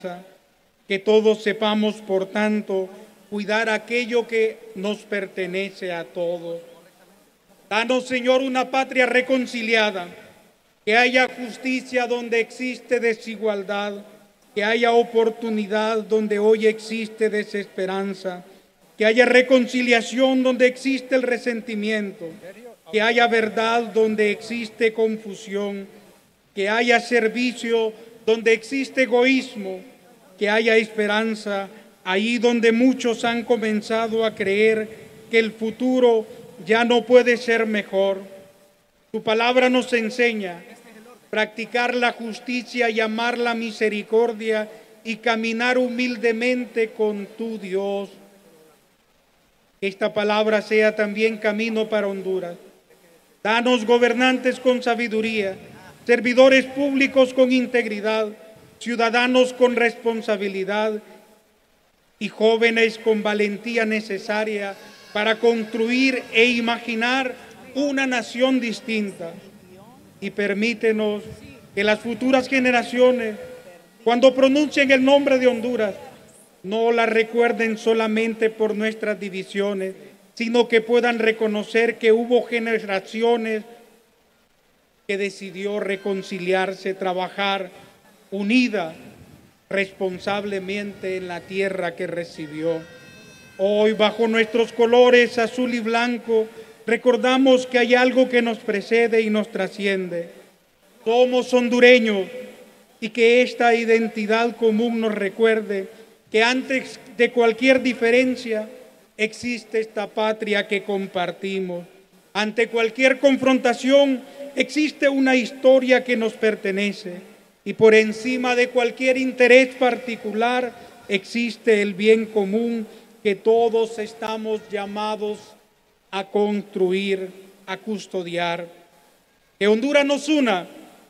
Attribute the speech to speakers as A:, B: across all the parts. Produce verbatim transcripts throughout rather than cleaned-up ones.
A: Que todos sepamos, por tanto, cuidar aquello que nos pertenece a todos. Danos, Señor, una patria reconciliada, que haya justicia donde existe desigualdad, que haya oportunidad donde hoy existe desesperanza, que haya reconciliación donde existe el resentimiento, que haya verdad donde existe confusión, que haya servicio donde existe egoísmo, que haya esperanza ahí donde muchos han comenzado a creer que el futuro ya no puede ser mejor. Tu palabra nos enseña a practicar la justicia y amar la misericordia y caminar humildemente con tu Dios. Que esta palabra sea también camino para Honduras. Danos gobernantes con sabiduría, servidores públicos con integridad, ciudadanos con responsabilidad y jóvenes con valentía necesaria para construir e imaginar una nación distinta. Y permítenos que las futuras generaciones, cuando pronuncien el nombre de Honduras, no la recuerden solamente por nuestras divisiones, sino que puedan reconocer que hubo generaciones que decidió reconciliarse, trabajar unida, responsablemente en la tierra que recibió. Hoy, bajo nuestros colores azul y blanco, recordamos que hay algo que nos precede y nos trasciende. Somos hondureños y que esta identidad común nos recuerde que antes de cualquier diferencia existe esta patria que compartimos. Ante cualquier confrontación existe una historia que nos pertenece. Y por encima de cualquier interés particular existe el bien común que todos estamos llamados a construir, a custodiar. Que Honduras nos una,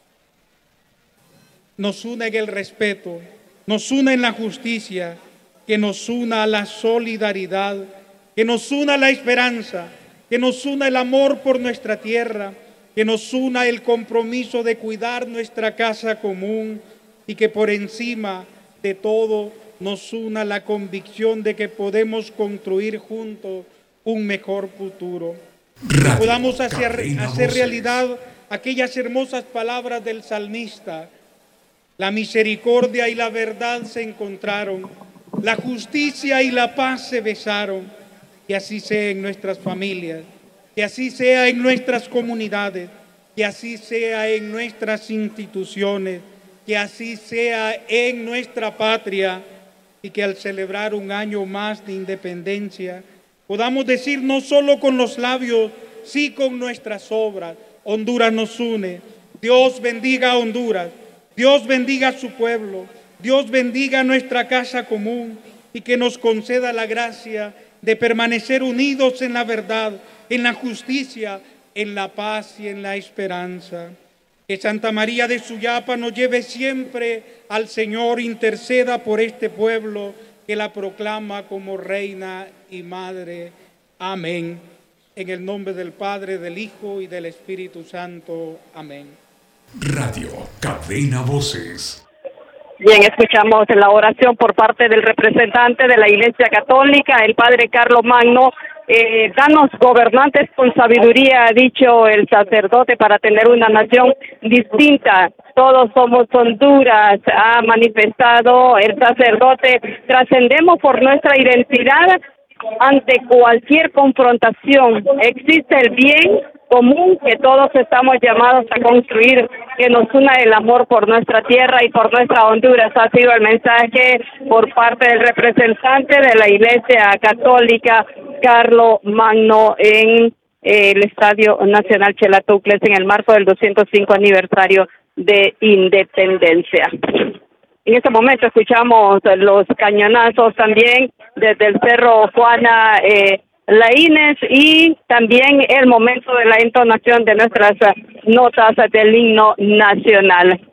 A: nos una en el respeto, nos una en la justicia, que nos una a la solidaridad, que nos una a la esperanza, que nos una el amor por nuestra tierra, que nos una el compromiso de cuidar nuestra casa común y que por encima de todo nos una la convicción de que podemos construir juntos un mejor futuro. Que podamos hacer, hacer realidad aquellas hermosas palabras del salmista. La misericordia y la verdad se encontraron, la justicia y la paz se besaron. Que así sea en nuestras familias, que así sea en nuestras comunidades, que así sea en nuestras instituciones, que así sea en nuestra patria y que al celebrar un año más de independencia podamos decir no solo con los labios, sí con nuestras obras: Honduras nos une. Dios bendiga a Honduras, Dios bendiga a su pueblo, Dios bendiga nuestra casa común y que nos conceda la gracia de permanecer unidos en la verdad, en la justicia, en la paz y en la esperanza. Que Santa María de Suyapa nos lleve siempre al Señor, interceda por este pueblo que la proclama como reina y madre. Amén. En el nombre del Padre, del Hijo y del Espíritu Santo. Amén.
B: Radio Cadena Voces.
C: Bien, escuchamos la oración por parte del representante de la Iglesia Católica, el Padre Carlos Magno. Eh, danos gobernantes con sabiduría, ha dicho el sacerdote, para tener una nación distinta. Todos somos Honduras, ha manifestado el sacerdote. Trascendemos por nuestra identidad ante cualquier confrontación. Existe el bien común que todos estamos llamados a construir, que nos una el amor por nuestra tierra y por nuestra Honduras. Ha sido el mensaje por parte del representante de la Iglesia Católica, Carlos Magno, en eh, el Estadio Nacional Chelatucles, en el marco del doscientos cinco aniversario de independencia. En este momento escuchamos los cañonazos también desde el Cerro Juana eh, Laínez y también el momento de la entonación de nuestras notas del himno nacional.